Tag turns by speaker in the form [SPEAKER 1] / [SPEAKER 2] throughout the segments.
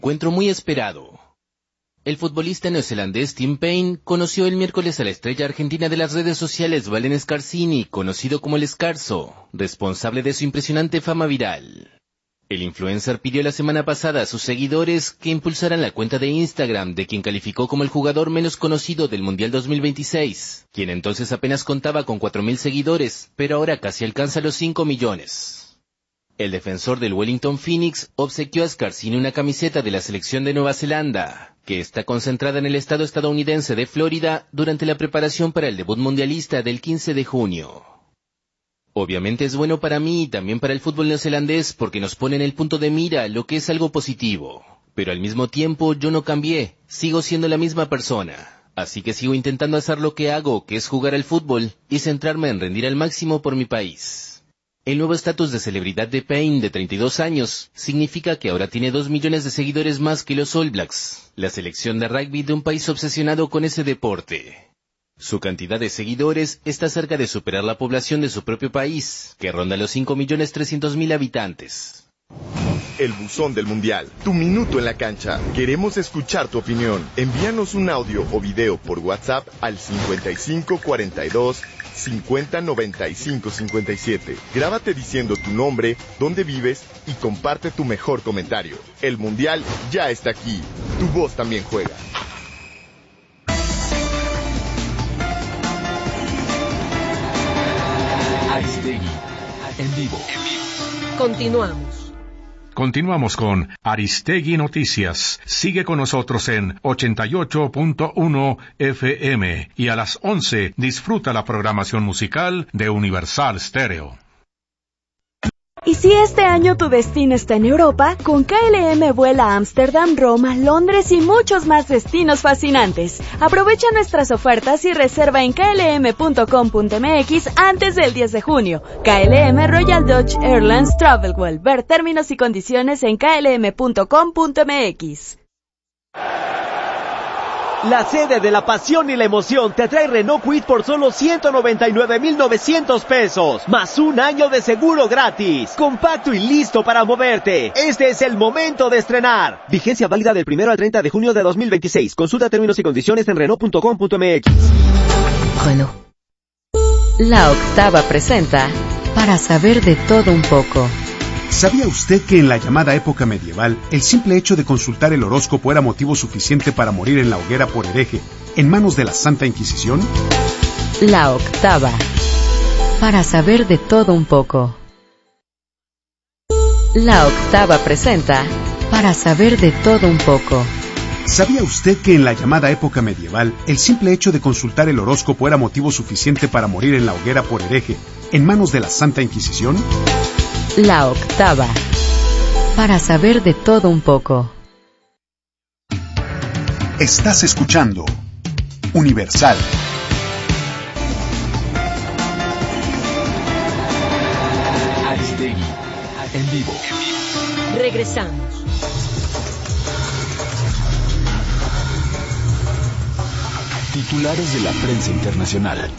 [SPEAKER 1] Encuentro muy esperado. El futbolista neozelandés Tim Payne conoció el miércoles a la estrella argentina de las redes sociales Valen Scarsini, conocido como el Scarso, responsable de su impresionante fama viral. El influencer pidió la semana pasada a sus seguidores que impulsaran la cuenta de Instagram de quien calificó como el jugador menos conocido del Mundial 2026, quien entonces apenas contaba con 4.000 seguidores, pero ahora casi alcanza los 5 millones. El defensor del Wellington Phoenix obsequió a Scarsini una camiseta de la selección de Nueva Zelanda, que está concentrada en el estado estadounidense de Florida durante la preparación para el debut mundialista del 15 de junio. Obviamente es bueno para mí y también para el fútbol neozelandés porque nos pone en el punto de mira, lo que es algo positivo. Pero al mismo tiempo yo no cambié, sigo siendo la misma persona. Así que sigo intentando hacer lo que hago, que es jugar al fútbol y centrarme en rendir al máximo por mi país. El nuevo estatus de celebridad de Payne, de 32 años, significa que ahora tiene 2 millones de seguidores más que los All Blacks, la selección de rugby de un país obsesionado con ese deporte. Su cantidad de seguidores está cerca de superar la población de su propio país, que ronda los 5.300.000 habitantes.
[SPEAKER 2] El buzón del mundial, tu minuto en la cancha. Queremos escuchar tu opinión. Envíanos un audio o video por WhatsApp al 5542 50 95 57. Grábate diciendo tu nombre, dónde vives y comparte tu mejor comentario. El mundial ya está aquí. Tu voz también juega.
[SPEAKER 3] Aristegui, en vivo.
[SPEAKER 4] Continuamos con Aristegui Noticias. Sigue con nosotros en 88.1 FM y a las 11 disfruta la programación musical de Universal Stereo.
[SPEAKER 5] Y si este año tu destino está en Europa, con KLM vuela a Ámsterdam, Roma, Londres y muchos más destinos fascinantes. Aprovecha nuestras ofertas y reserva en klm.com.mx antes del 10 de junio. KLM Royal Dutch Airlines Travelwell. Ver términos y condiciones en klm.com.mx.
[SPEAKER 6] La sede de la pasión y la emoción te trae Renault Kwid por solo 199,900 pesos, más un año de seguro gratis. Compacto y listo para moverte. Este es el momento de estrenar. Vigencia válida del 1 al 30 de junio de 2026. Consulta términos y condiciones en Renault.com.mx.
[SPEAKER 7] Renault. La Octava presenta Para saber de todo un poco.
[SPEAKER 8] ¿Sabía usted que en la llamada época medieval, el simple hecho de consultar el horóscopo era motivo suficiente para morir en la hoguera por hereje, en manos de la Santa Inquisición?
[SPEAKER 7] La Octava. Para saber de todo un poco. La Octava presenta Para saber de todo un poco.
[SPEAKER 8] ¿Sabía usted que en la llamada época medieval, el simple hecho de consultar el horóscopo era motivo suficiente para morir en la hoguera por hereje, en manos de la Santa Inquisición?
[SPEAKER 7] La Octava. Para saber de todo un poco.
[SPEAKER 8] Estás escuchando Universal.
[SPEAKER 3] Aristegui, en vivo.
[SPEAKER 5] Regresamos.
[SPEAKER 3] Titulares de la prensa internacional.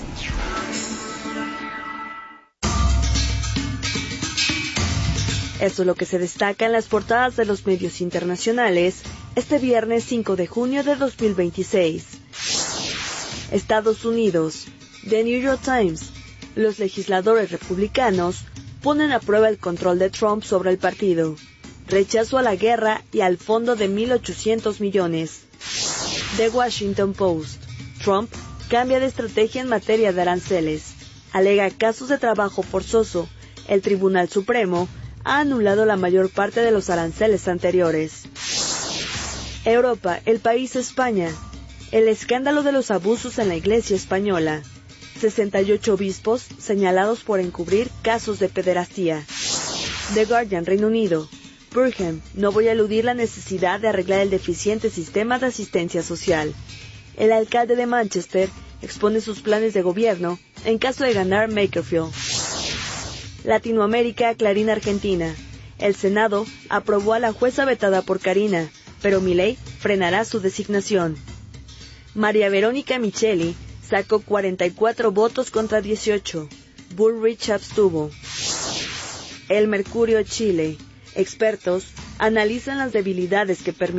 [SPEAKER 5] Esto es lo que se destaca en las portadas de los medios internacionales este viernes 5 de junio de 2026. Estados Unidos. The New York Times. Los legisladores republicanos ponen a prueba el control de Trump sobre el partido. Rechazo a la guerra y al fondo de 1.800 millones. The Washington Post. Trump cambia de estrategia en materia de aranceles. Alega casos de trabajo forzoso. El Tribunal Supremo ha anulado la mayor parte de los aranceles anteriores. Europa, el país España. El escándalo de los abusos en la Iglesia española. 68 obispos señalados por encubrir casos de pederastía. The Guardian, Reino Unido. Burham, no voy a eludir la necesidad de arreglar el deficiente sistema de asistencia social. El alcalde de Manchester expone sus planes de gobierno en caso de ganar Makerfield. Latinoamérica, Clarín, Argentina. El Senado aprobó a la jueza vetada por Karina, pero Milei frenará su designación. María Verónica Micheli sacó 44 votos contra 18. Bullrich abstuvo. El Mercurio, Chile. Expertos analizan las debilidades que permiten